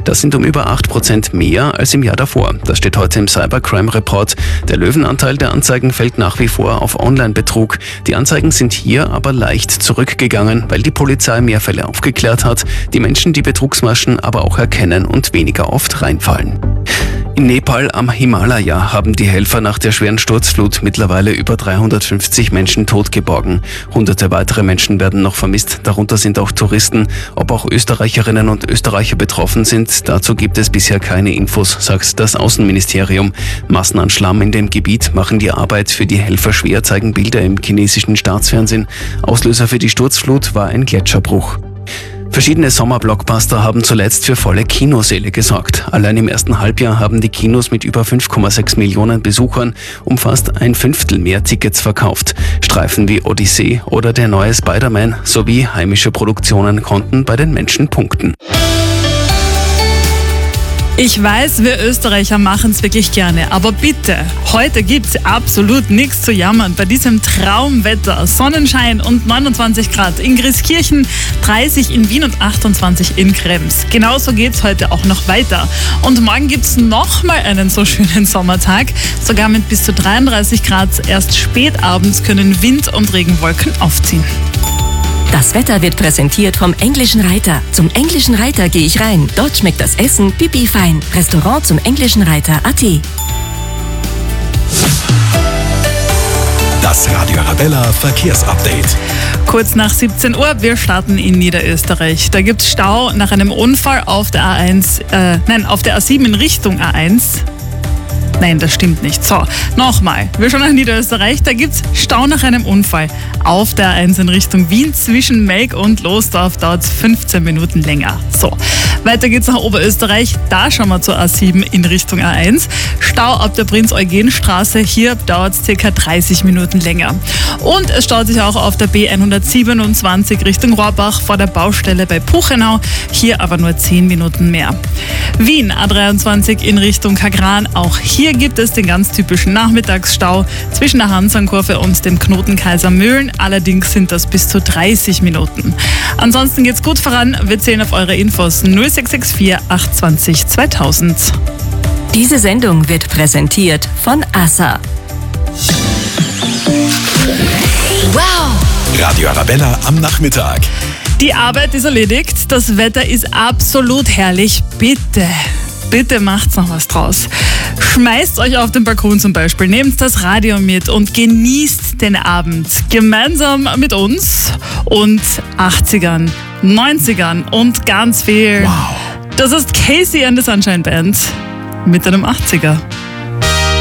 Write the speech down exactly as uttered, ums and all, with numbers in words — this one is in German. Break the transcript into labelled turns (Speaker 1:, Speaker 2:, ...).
Speaker 1: Das sind um über acht Prozent mehr als im Jahr davor. Das steht heute im Cybercrime Report. Der Löwenanteil der Anzeigen fällt nach wie vor auf Online-Betrug. Die Anzeigen sind hier aber leicht zurückgegangen, weil die Polizei mehr Fälle aufgeklärt hat, die Menschen die Betrugsmaschen aber auch erkennen und weniger oft reinfallen. In Nepal am Himalaya haben die Helfer nach der schweren Sturzflut mittlerweile über dreihundertfünfzig Menschen tot geborgen. Hunderte weitere Menschen werden noch vermisst, darunter sind auch Touristen. Ob auch Österreicherinnen und Österreicher betroffen sind, dazu gibt es bisher keine Infos, sagt das Außenministerium. Massen an Schlamm in dem Gebiet machen die Arbeit für die Helfer schwer, zeigen Bilder im chinesischen Staatsfernsehen. Auslöser für die Sturzflut war ein Gletscherbruch. Verschiedene Sommerblockbuster haben zuletzt für volle Kinosäle gesorgt. Allein im ersten Halbjahr haben die Kinos mit über fünf Komma sechs Millionen Besuchern um fast ein Fünftel mehr Tickets verkauft. Streifen wie Odyssee oder der neue Spider-Man sowie heimische Produktionen konnten bei den Menschen punkten.
Speaker 2: Ich weiß, wir Österreicher machen es wirklich gerne, aber bitte, heute gibt's absolut nichts zu jammern bei diesem Traumwetter. Sonnenschein und neunundzwanzig Grad in Grieskirchen, dreißig in Wien und achtundzwanzig in Krems. Genauso geht's heute auch noch weiter. Und morgen gibt's nochmal einen so schönen Sommertag, sogar mit bis zu dreiunddreißig Grad. Erst spät abends können Wind und Regenwolken aufziehen.
Speaker 3: Das Wetter wird präsentiert vom Englischen Reiter. Zum Englischen Reiter gehe ich rein. Dort schmeckt das Essen pipi fein. Restaurant zum Englischen Reiter punkt at.
Speaker 4: Das Radio Arabella Verkehrsupdate.
Speaker 2: Kurz nach siebzehn Uhr, wir starten in Niederösterreich. Da gibt es Stau nach einem Unfall auf der A eins, äh, nein, auf der A sieben in Richtung A eins. Nein, das stimmt nicht. So, nochmal. Wir schauen nach Niederösterreich. Da gibt's Stau nach einem Unfall. Auf der A eins in Richtung Wien zwischen Melk und Losdorf dauert es fünfzehn Minuten länger. So, weiter geht's nach Oberösterreich. Da schauen wir zur A sieben in Richtung A eins. Stau ab der Prinz-Eugen-Straße. Hier dauert es ca. dreißig Minuten länger. Und es staut sich auch auf der B hundertsiebenundzwanzig Richtung Rohrbach vor der Baustelle bei Puchenau. Hier aber nur zehn Minuten mehr. Wien A dreiundzwanzig in Richtung Kagran. Auch hier gibt es den ganz typischen Nachmittagsstau zwischen der Hansernkurve und dem Knoten Kaisermühlen. Allerdings sind das bis zu dreißig Minuten. Ansonsten geht's gut voran. Wir zählen auf eure Infos null sechs sechs vier acht zwei null zweitausend.
Speaker 3: Diese Sendung wird präsentiert von Assa.
Speaker 4: Wow! Radio Arabella am Nachmittag.
Speaker 2: Die Arbeit ist erledigt. Das Wetter ist absolut herrlich. Bitte. Bitte macht's noch was draus. Schmeißt euch auf den Balkon zum Beispiel, nehmt das Radio mit und genießt den Abend gemeinsam mit uns und achtzigern, neunzigern und ganz viel.
Speaker 4: Wow.
Speaker 2: Das ist Casey and the Sunshine Band mit einem achtziger.